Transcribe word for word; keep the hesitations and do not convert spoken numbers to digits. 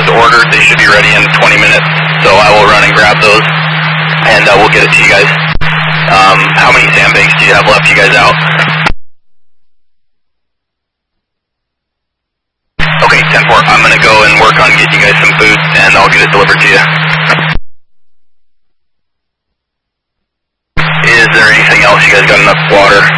ordered. They should be ready in twenty minutes, so I will run and grab those, and uh, we'll get it to you guys. Um, how many sandbags do you have left, you guys out? Okay, ten four. I'm going to go and work on getting you guys some food, and I'll get it delivered to you. Is there anything else? You guys got enough water?